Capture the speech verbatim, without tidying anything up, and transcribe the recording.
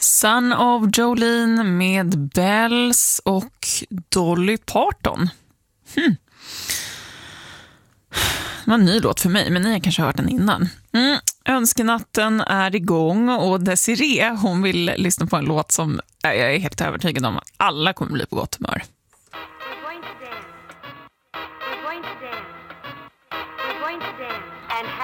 Son of Jolene med Bells och Dolly Parton. Hmm. Det var en ny låt för mig, men ni har kanske hört den innan. Mm. Önskenatten är igång och Desiree, hon vill lyssna på en låt som jag är helt övertygad om att alla kommer bli på gott humör. We're going to dance. We're going to dance. We're going to dance.